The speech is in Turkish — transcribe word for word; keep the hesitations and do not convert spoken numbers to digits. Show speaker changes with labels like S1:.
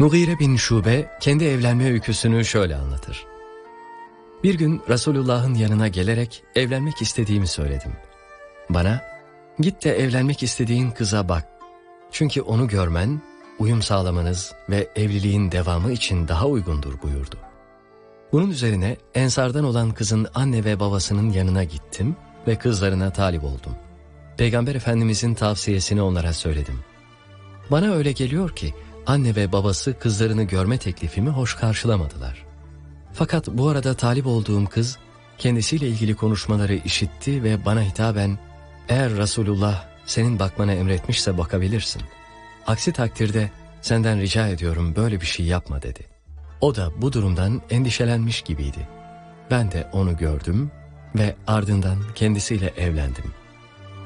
S1: Mugire bin Şube kendi evlenme öyküsünü şöyle anlatır. Bir gün Resulullah'ın yanına gelerek evlenmek istediğimi söyledim. Bana, git de evlenmek istediğin kıza bak. Çünkü onu görmen, uyum sağlamanız ve evliliğin devamı için daha uygundur buyurdu. Bunun üzerine Ensardan olan kızın anne ve babasının yanına gittim ve kızlarına talip oldum. Peygamber Efendimizin tavsiyesini onlara söyledim. Bana öyle geliyor ki anne ve babası kızlarını görme teklifimi hoş karşılamadılar. Fakat bu arada talip olduğum kız kendisiyle ilgili konuşmaları işitti ve bana hitaben eğer Resulullah senin bakmana emretmişse bakabilirsin. Aksi takdirde senden rica ediyorum böyle bir şey yapma dedi. O da bu durumdan endişelenmiş gibiydi. Ben de onu gördüm ve ardından kendisiyle evlendim.